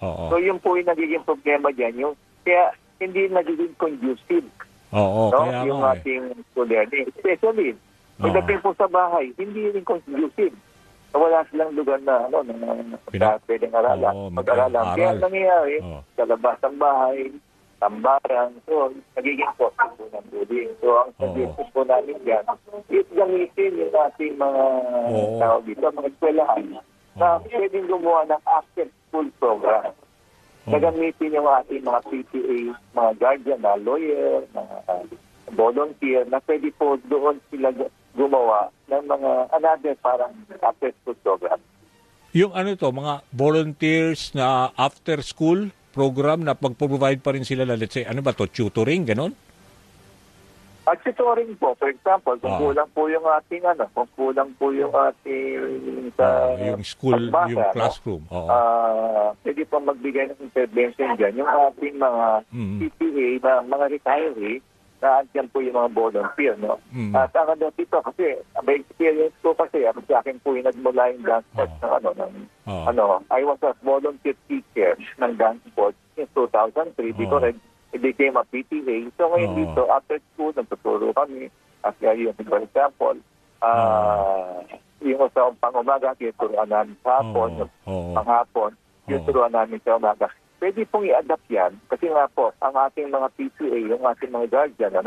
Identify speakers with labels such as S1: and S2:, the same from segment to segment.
S1: Oo.
S2: So yun po yung nagiging problema dyan. Kaya hindi nagiging conducive.
S1: Oo,
S2: No?
S1: kaya
S2: Yung
S1: nga
S2: ating school learning. Especially, pagdating po sa bahay, hindi rin conducive. Wala silang lugar na pwedeng aralan. Mag-aralan. Kaya nangyayari, sa labas ng bahay, tambaran. So, nagiging cost po ng bullying. So, ang suggestion po namin dyan, is gamitin yung ating mga tao dito, mga eskwelahan, na pwedeng gumawa ng after-school program. Nagamitin yung ating mga PTA, mga guardian, mga lawyer, mga volunteer, na pwede po doon sila gumawa ng mga another parang after-school program.
S1: Yung mga volunteers na after-school program na pag-provide pa rin sila, let's say, tutoring, ganon?
S2: At tutoring po, for example, kung kulang po yung ating
S1: yung school, yung classroom.
S2: Pwede po magbigay ng intervention dyan. Yung ating mga PTA na mga retiree, na andyan po yung mga volunteer, no? At ang dito kasi, may experience ko kasi, sa akin po yung nagmula yung dance sports I was a volunteer teacher ng dance sports in 2003 because I became a PTA. So ngayon dito, after school, nagtuturo kami. At yung, for example, yung sa pang-umaga, tinuturuan namin sa hapon, pang-hapon, tinuturuan namin sa umaga. Pwede pong i-adapt yan kasi nga po, ang ating mga PTA, yung ating mga guardian,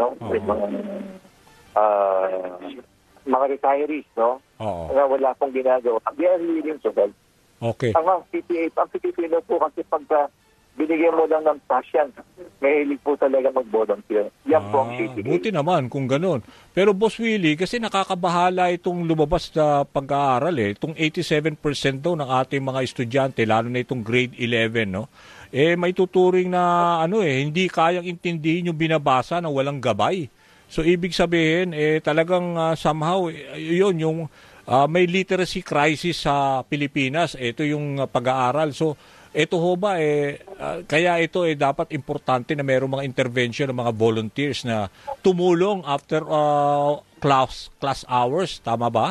S2: mga retirees, no? Na wala pong ginagawa. They are willing to help.
S1: Okay.
S2: Ang PTA po kasi pagka binigyan mo lang ng passion, mahilig po talaga mag-volunteer. Yan po ang PTA.
S1: Buti naman kung ganun. Pero Boss Willie, kasi nakakabahala itong lumabas na pag-aaral itong 87% daw ng ating mga estudyante, lalo na itong grade 11, no? May tuturing na hindi kayang intindihin yung binabasa na walang gabay. So ibig sabihin talagang somehow yung may literacy crisis sa Pilipinas. Ito yung pag-aaral. So ito ho ba kaya ito dapat importante na mayroong mga intervention ng mga volunteers na tumulong after class hours, tama ba?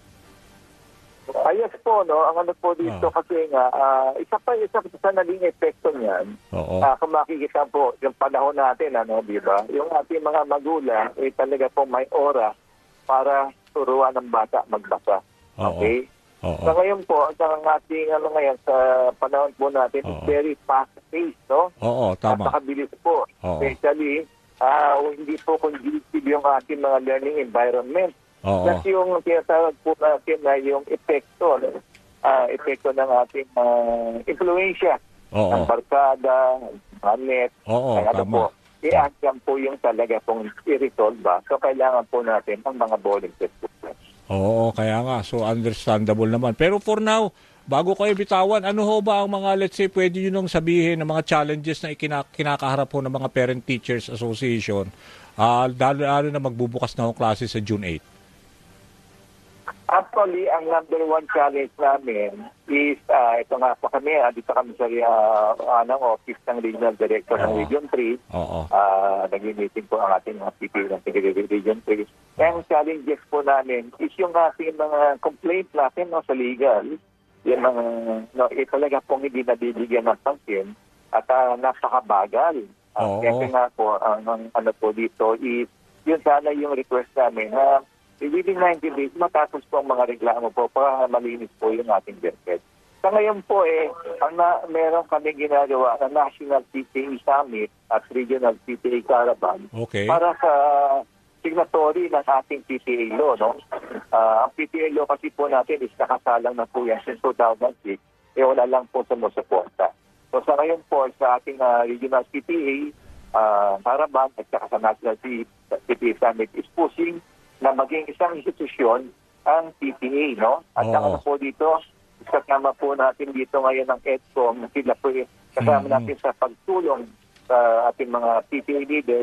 S2: Ayos po, no? Ang po dito kasi nga, isa sa naging epekto niyan, kung makikita po, yung panahon natin, di ba? Yung ating mga magulang, talaga po may oras para turuan ng bata magbasa. Okay? So ngayon po, ang ating ngayon sa panahon po natin, is very fast-paced, no?
S1: Tama.
S2: Napakabilis po. Especially, hindi po conducive yung ating mga learning environment. Kasi yung tinatawag po natin na yung epekto ng ating influensya ng barkada, net, po. Ianggang po yung talaga pong i-resolve ba. So kailangan po natin ang mga volunteers po.
S1: Kaya nga. So understandable naman. Pero for now, bago kayo bitawan, ano ho ba ang mga, let's say, pwede nyo nang sabihin ng mga challenges na kinakaharap po ng mga Parent Teachers Association lalo na magbubukas na ang klase sa June 8?
S2: Actually, ang number one challenge namin is, ito nga po kami, dito kami sa office ng Regional Director ng Region 3. Nag-meeting po ang ating mga PTA ng Region 3. Ang challenges po namin is yung ating mga complaints natin sa legal. Yung mga, talaga pong hindi nabibigyan ng pansin at napakabagal. Kasi nga po, ang po dito is, yun sana yung request namin na within 90 days, matapos po ang mga reklamo po para malinis po yung ating DepEd. Sa ngayon po meron kami ginagawa na National PTA Summit at Regional PTA Caravan para sa signatory ng ating PTA law. No? Ang PTA law kasi po natin is nakasalang na po yan since 2006. Wala lang po sumusuporta. So sa ngayon po sa ating Regional PTA Caravan at saka sa National PTA Summit is pushing na maging isang institusyon ang PTA, no? At saka po dito, kasama po natin dito ngayon ng EDSCOM, sila po kasama natin sa pagtulong sa ating mga PTA leaders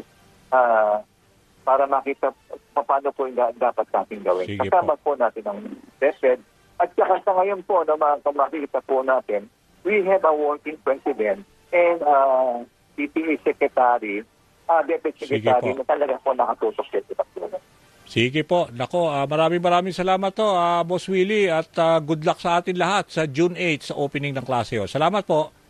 S2: para makita paano po yung dapat natin gawin. Kasama po natin ang DepEd. At saka sa ngayon po, makikita po natin, we have a working president and PTA secretary, deputy secretary na talaga po nakatutok sa ito.
S1: Sige po. Nako, maraming salamat to, Boss Willie, at good luck sa atin lahat sa June 8 sa opening ng klase. Salamat po.